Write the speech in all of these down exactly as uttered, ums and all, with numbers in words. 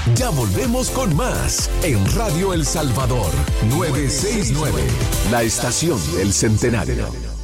Ya volvemos con más en Radio El Salvador novecientos sesenta y nueve, la estación del centenario.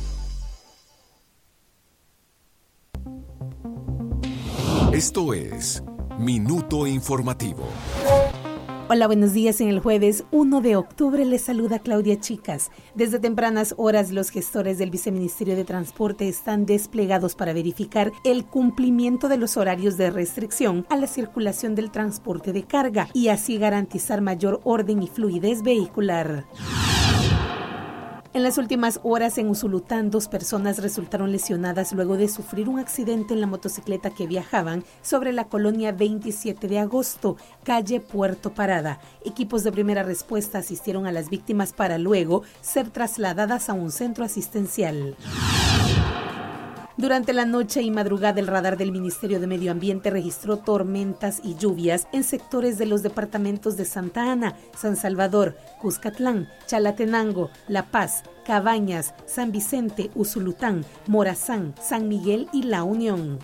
Esto es Minuto Informativo. Hola, buenos días. En el jueves uno de octubre les saluda Claudia Chicas. Desde tempranas horas, los gestores del Viceministerio de Transporte están desplegados para verificar el cumplimiento de los horarios de restricción a la circulación del transporte de carga y así garantizar mayor orden y fluidez vehicular. En las últimas horas en Usulután, dos personas resultaron lesionadas luego de sufrir un accidente en la motocicleta que viajaban sobre la colonia veintisiete de agosto, calle Puerto Parada. Equipos de primera respuesta asistieron a las víctimas para luego ser trasladadas a un centro asistencial. Durante la noche y madrugada, el radar del Ministerio de Medio Ambiente registró tormentas y lluvias en sectores de los departamentos de Santa Ana, San Salvador, Cuscatlán, Chalatenango, La Paz, Cabañas, San Vicente, Usulután, Morazán, San Miguel y La Unión.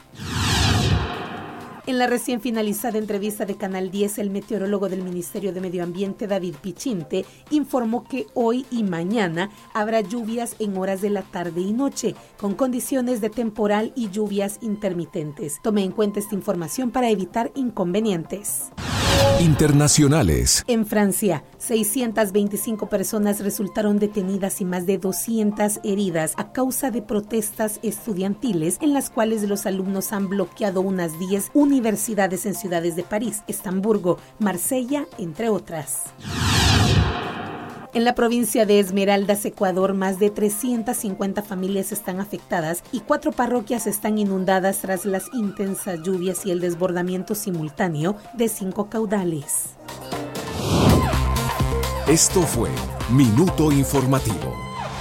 En la recién finalizada entrevista de Canal diez, el meteorólogo del Ministerio de Medio Ambiente, David Pichinte, informó que hoy y mañana habrá lluvias en horas de la tarde y noche, con condiciones de temporal y lluvias intermitentes. Tome en cuenta esta información para evitar inconvenientes. Internacionales. En Francia, seiscientas veinticinco personas resultaron detenidas y más de doscientas heridas a causa de protestas estudiantiles en las cuales los alumnos han bloqueado unas diez universidades en ciudades de París, Estamburgo, Marsella, entre otras. En la provincia de Esmeraldas, Ecuador, más de trescientas cincuenta familias están afectadas y cuatro parroquias están inundadas tras las intensas lluvias y el desbordamiento simultáneo de cinco caudales. Esto fue Minuto Informativo.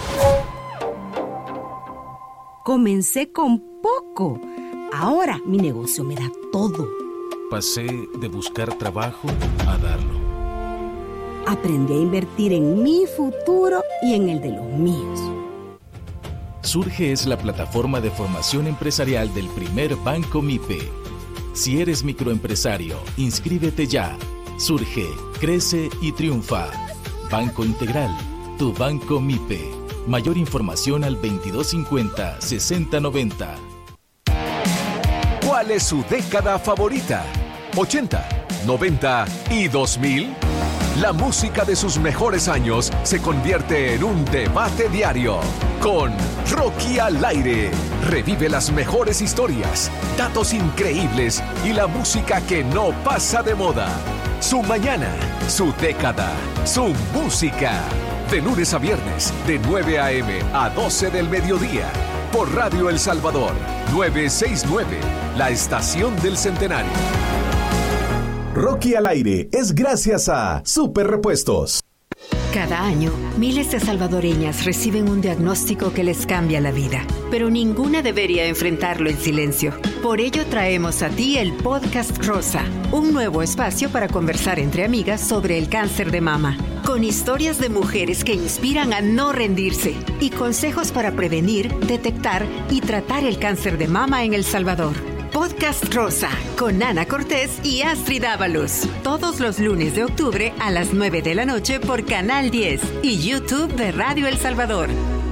Comencé con poco. Ahora mi negocio me da todo. Pasé de buscar trabajo a darlo. Aprendí a invertir en mi futuro y en el de los míos. Surge es la plataforma de formación empresarial del primer Banco MIPE. Si eres microempresario, inscríbete ya. Surge, crece y triunfa. Banco Integral, tu Banco MIPE. Mayor información al veintidós cincuenta, sesenta noventa. ¿Cuál es su década favorita? ¿ochenta, noventa y dos mil? La música de sus mejores años se convierte en un debate diario. Con Rocky al aire. Revive las mejores historias, datos increíbles y la música que no pasa de moda. Su mañana, su década, su música. De lunes a viernes, de nueve a.m. a doce del mediodía. Por Radio El Salvador, novecientos sesenta y nueve, la estación del centenario. Rocky al aire es gracias a Super Repuestos. Cada año, miles de salvadoreñas reciben un diagnóstico que les cambia la vida, pero ninguna debería enfrentarlo en silencio. Por ello traemos a ti el Podcast Rosa, un nuevo espacio para conversar entre amigas sobre el cáncer de mama, con historias de mujeres que inspiran a no rendirse y consejos para prevenir, detectar y tratar el cáncer de mama en El Salvador. Podcast Rosa, con Ana Cortés y Astrid Ábalos. Todos los lunes de octubre a las nueve de la noche por Canal diez y YouTube de Radio El Salvador.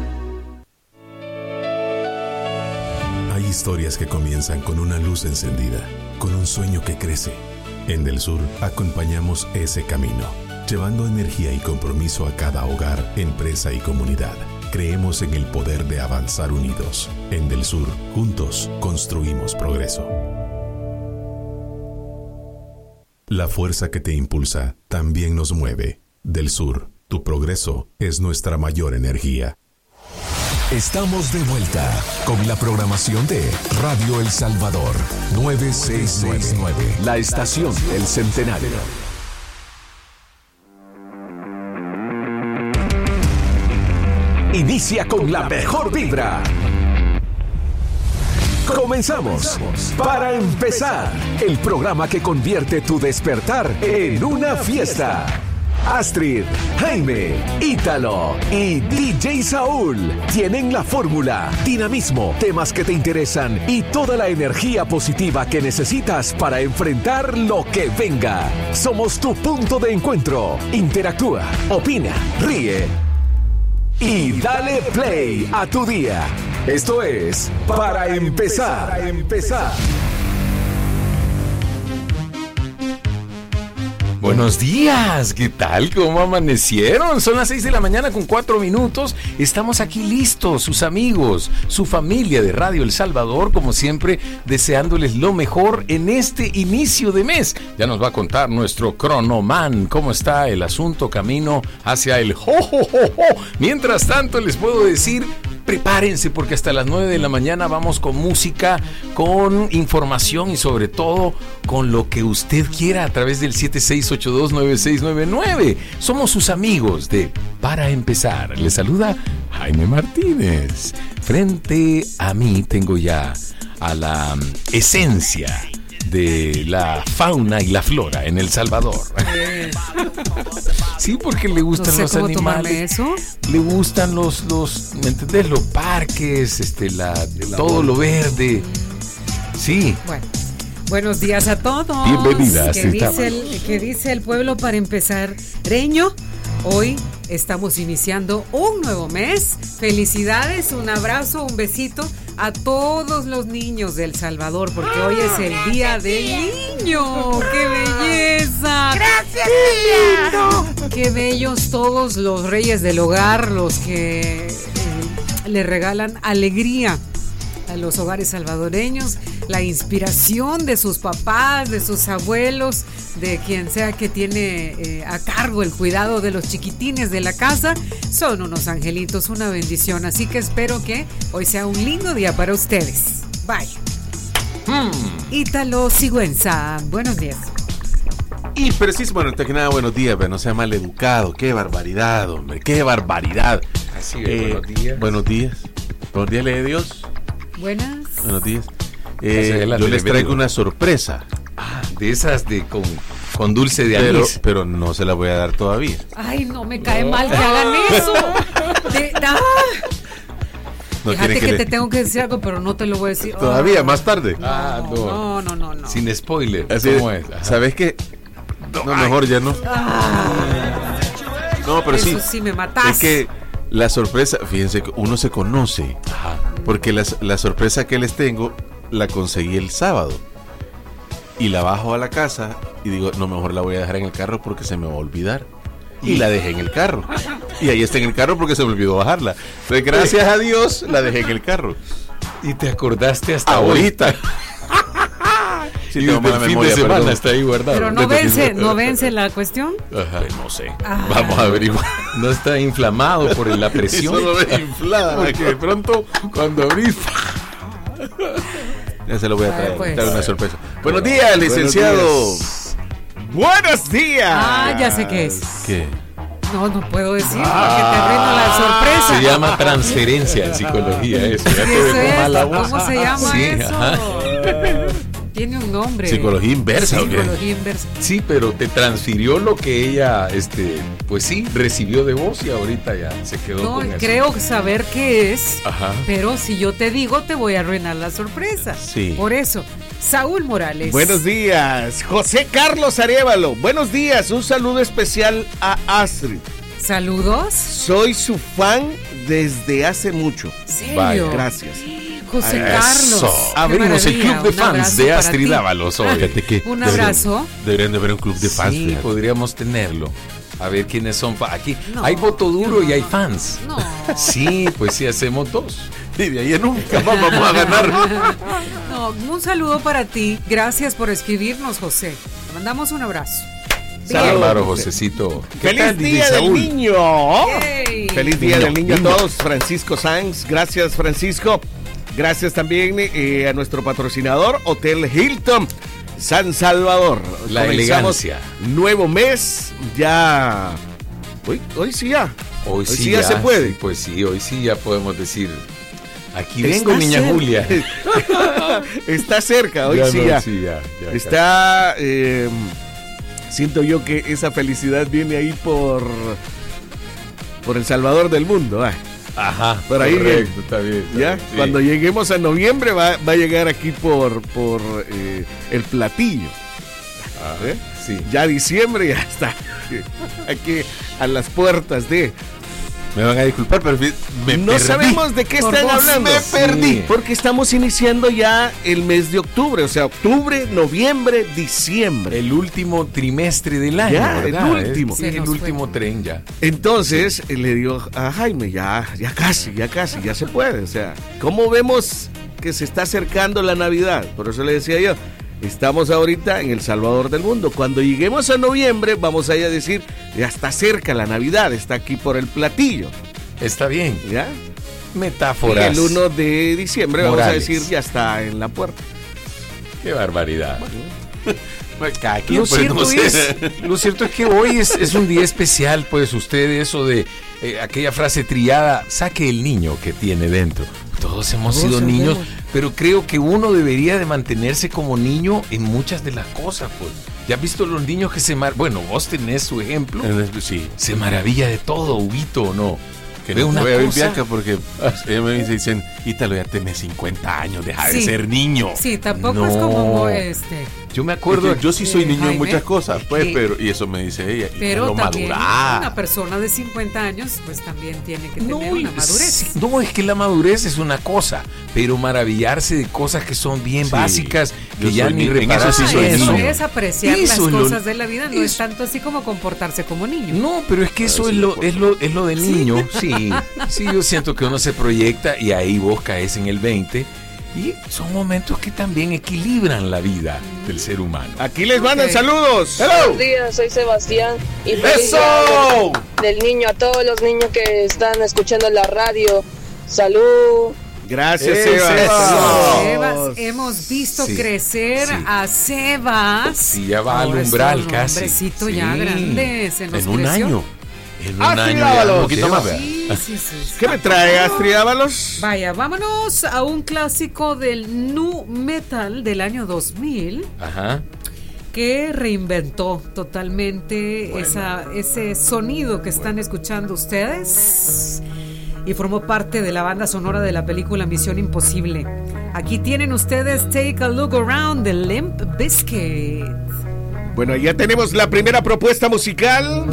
Hay historias que comienzan con una luz encendida, con un sueño que crece. En Del Sur acompañamos ese camino, llevando energía y compromiso a cada hogar, empresa y comunidad. Creemos en el poder de avanzar unidos. En Del Sur, juntos, construimos progreso. La fuerza que te impulsa también nos mueve. Del Sur, tu progreso es nuestra mayor energía. Estamos de vuelta con la programación de Radio El Salvador, novecientos sesenta y nueve, la estación del centenario. Inicia con la mejor vibra. Comenzamos. Para empezar, el programa que convierte tu despertar en una fiesta. Astrid, Jaime, Ítalo y D J Saúl tienen la fórmula, dinamismo, temas que te interesan y toda la energía positiva que necesitas para enfrentar lo que venga. Somos tu punto de encuentro. Interactúa, opina, ríe y dale play a tu día. Esto es Para Empezar. Para empezar. Buenos días, ¿qué tal? ¿Cómo amanecieron? Son las seis de la mañana con cuatro minutos. Estamos aquí listos, sus amigos, su familia de Radio El Salvador, como siempre, deseándoles lo mejor en este inicio de mes. Ya nos va a contar nuestro cronoman cómo está el asunto camino hacia el jo, jo, jo, jo. Mientras tanto, les puedo decir, prepárense porque hasta las nueve de la mañana vamos con música, con información y sobre todo con lo que usted quiera a través del siete seis ocho dos nueve seis nueve nueve. Somos sus amigos de Para Empezar. Les saluda Jaime Martínez. Frente a mí tengo ya a la esencia de la fauna y la flora en El Salvador. Sí, porque le gustan no sé los cómo animales. Eso. Le gustan los, los, ¿me entendés? Los parques, este, la, la todo bola. Lo verde. Sí. Bueno, buenos días a todos. Bienvenidas. ¿Qué dice el, qué dice el pueblo para empezar? Reño, hoy estamos iniciando un nuevo mes. Felicidades, un abrazo, un besito a todos los niños de El Salvador, porque hoy es el Día del Niño. ¡Qué belleza! ¡Gracias, tía! ¡Qué bellos todos los reyes del hogar, los que eh, le regalan alegría a los hogares salvadoreños, la inspiración de sus papás, de sus abuelos, de quien sea que tiene eh, a cargo el cuidado de los chiquitines de la casa. Son unos angelitos, una bendición, así que espero que hoy sea un lindo día para ustedes. Bye. Hmm. Ítalo Sigüenza, buenos días. Y preciso, bueno, antes que nada, buenos días, pero no sea mal educado, qué barbaridad, hombre, qué barbaridad. Así es, eh, buenos días. Buenos días, buenos días, le de Dios. Buenas. Buenos días. Eh, yo les traigo una sorpresa. Ah, de esas de con, con dulce de pero, anís. Pero no se la voy a dar todavía. Ay, no me cae no. mal que hagan eso. De, ah. No Fíjate que, que le... te tengo que decir algo, pero no te lo voy a decir. Todavía, oh. más tarde. No, ah, no. No, no, no, no. Sin spoiler. Así ¿Cómo es? es? ¿Sabes qué? No, no mejor ya no. Ah. No, pero eso sí. sí me matas. Es que la sorpresa, fíjense que uno se conoce. Ajá. Porque la, la sorpresa que les tengo la conseguí el sábado. Y la bajo a la casa y digo, no, mejor la voy a dejar en el carro porque se me va a olvidar. Y la dejé en el carro. Y ahí está en el carro porque se me olvidó bajarla. Entonces, gracias a Dios, la dejé en el carro. Y te acordaste hasta ahorita. Sí, y desde el fin de semana perdón. Está ahí guardado. Pero no vence, no vence la cuestión. Ajá. Pues no sé. Ah. Vamos a averiguar. No está inflamado por la presión. Solo es inflada. Porque de pronto, cuando abrís. Ya se lo voy a traer. Pues. Traer una sorpresa. Buenos días, licenciado. Buenos días. Buenos días. Ah, ya sé qué es. ¿Qué? No, no puedo decir ah, porque te arruino la sorpresa. Se llama transferencia en psicología eso. Ya te dejó mal la voz. ¿Cómo se llama sí, eso? Ajá. Tiene un nombre. Psicología inversa. Psicología ¿okay? inversa. Sí, pero te transfirió lo que ella, este, pues sí, recibió de vos y ahorita ya se quedó no, con eso. Creo saber qué es. Ajá. Pero si yo te digo, te voy a arruinar la sorpresa. Sí. Por eso, Saúl Morales. Buenos días, José Carlos Arévalo. Buenos días, un saludo especial a Astrid. Saludos. Soy su fan desde hace mucho. ¿Serio? Vale, gracias. José Carlos. Abrimos el club de fans de Astrid Ábalos hoy. Fíjate que un abrazo. Deberían de haber un club de fans. Sí, fíjate. Podríamos tenerlo. A ver quiénes son fans. Aquí no, hay voto duro no, y hay no, fans. No. Sí, pues sí, hacemos dos. Y de ahí nunca vamos a ganar. No, un saludo para ti. Gracias por escribirnos, José. Te mandamos un abrazo. Claro, Josecito. ¡Feliz Día del Niño! Yay. ¡Feliz Día del Niño a todos! Francisco Sanz, gracias Francisco. Gracias también eh, a nuestro patrocinador, Hotel Hilton San Salvador. La Comenzamos elegancia. Nuevo mes, ya... Hoy, hoy sí ya. Hoy, hoy sí, sí ya, ya se puede. Sí, pues sí, hoy sí ya podemos decir... Aquí vengo, niña cerca. Julia. Está cerca, hoy ya sí, no, ya. sí ya. ya Está... Eh, siento yo que esa felicidad viene ahí por por El Salvador del mundo. Ah. Ajá, por ahí correcto, bien. está bien. Está ¿Ya? bien, sí. Cuando lleguemos a noviembre va, va a llegar aquí por, por eh, el platillo. Ah, ¿Eh? sí. Ya diciembre ya está aquí a las puertas de... Me van a disculpar, pero me no perdí. sabemos de qué Por están vos hablando. me perdí. Sí. Porque estamos iniciando ya el mes de octubre, o sea, octubre, noviembre, diciembre. El último trimestre del año, Ya, el ¿verdad? último. Sí, Se el nos último fue. tren ya. Entonces eh, le digo a Jaime, ya, ya casi, ya casi, ya se puede. O sea, ¿cómo vemos que se está acercando la Navidad? Por eso le decía yo, estamos ahorita en El Salvador del mundo. Cuando lleguemos a noviembre, vamos a ir a decir, ya está cerca la Navidad, está aquí por el platillo. Está bien. ¿Ya? Metáforas. Y el uno de diciembre vamos Morales. a decir, ya está en la puerta. Qué barbaridad. Cada quien, Lo pues, cierto, no sé. es, lo cierto es que hoy es, es un día especial, pues usted eso de eh, aquella frase trillada, saque el niño que tiene dentro. Todos hemos Todos sido niños, sabemos. pero creo que uno debería de mantenerse como niño en muchas de las cosas, pues. ¿Ya has visto los niños que se mar... Bueno, vos tenés su ejemplo. Sí. Se maravilla de todo, Huguito, ¿o no? Que Ve no una voy a ver cosa- Bianca porque ellos me dicen, Ítalo, ya tenés cincuenta años, deja de Sí. ser niño. Sí, tampoco No. es como este. Yo me acuerdo... Porque yo sí soy eh, niño en Jaime, muchas cosas, pues, que- pero, y eso me dice ella, Pero Ítalo, también madurá. una persona de cincuenta años, pues también tiene que tener No, una madurez. sí, no, es que la madurez es una cosa, pero maravillarse de cosas que son bien Sí, básicas, que yo ya soy ni ni- en reparas. eso sí Ah, soy eso niño. es apreciar Eso las es lo- cosas de la vida, no es eso- tanto así como comportarse como niño. No, pero es que A eso ver es si lo, lo puedo. es lo es lo de niño, sí. Sí, yo siento que uno se proyecta y ahí vos caes en el veinte y son momentos que también equilibran la vida del ser humano. Aquí les mandan Ok. saludos. Buenos días, soy Sebastián y feliz ¡Eso! día del niño a todos los niños que están escuchando la radio. Salud. Gracias, ¡Eh, Sebas. Sebas! Sebas, hemos visto Sí, crecer sí. a Sebas. Sí, ya va al Ahora es umbral un casi. hombrecito ya Sí. grande, se nos En un creció. año. En un Ah, sí, año Dávalos. ya Un poquito más, lleva. vea. Sí, sí, sí, sí. ¿Qué me trae, Astrid Ábalos? Vaya, vámonos a un clásico del nu metal del año dos mil Ajá. que reinventó totalmente esa, ese sonido que están escuchando ustedes y formó parte de la banda sonora de la película Misión Imposible. Aquí tienen ustedes Take a Look Around de Limp Bizkit. Bueno, ya tenemos la primera propuesta musical.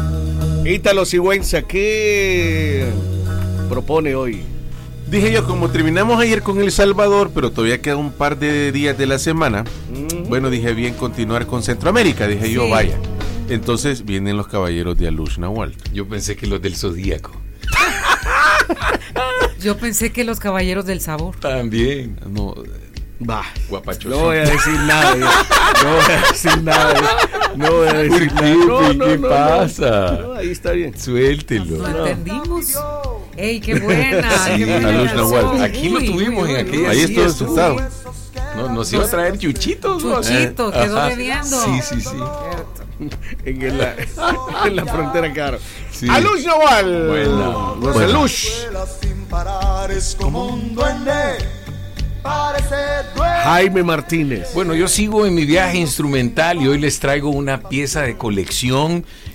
Ítalo Sigüenza, ¿qué propone hoy? Dije yo, como terminamos ayer con El Salvador, pero todavía queda un par de días de la semana, bueno, dije bien continuar con Centroamérica, dije yo, Sí. vaya. Entonces vienen los caballeros de Alush Nahual. Yo pensé que los del Zodíaco. Yo pensé que los Caballeros del Sabor. También. No, Va. Guapachos. No voy a decir nada. yo. No voy a decir nada. yo. No voy a decir ¿Por nada. qué? No, no, ¿Qué no, pasa? no. No, ahí está bien. Suéltelo. ¿Lo entendimos? ¡Ey, qué buena! Sí, ¡Qué buena Alush canción! Nahual. Aquí lo Uy, tuvimos uy, en uy, aquella. ahí sí, estuvo estuvo. sentado. No, nos iba a traer chuchitos. ¿no? Chuchito, Eh, quedó ajá. bebiendo. Sí, sí, sí. En, el- la, en la frontera, claro. Sí. Alush Nahual. Buena. Los Buena. Alush. Jaime Martínez. Bueno, yo sigo en mi viaje instrumental y hoy les traigo una pieza de colección